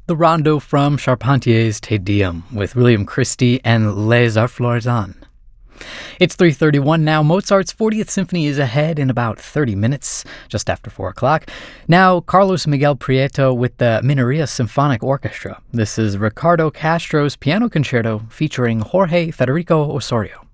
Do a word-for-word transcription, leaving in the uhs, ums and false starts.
The rondo from Charpentier's Te Deum with William Christie and Les Arts Florissants. It's three thirty-one now. Mozart's fortieth Symphony is ahead in about thirty minutes, just after four o'clock. Now, Carlos Miguel Prieto with the Minoria Symphonic Orchestra. This is Ricardo Castro's Piano Concerto featuring Jorge Federico Osorio.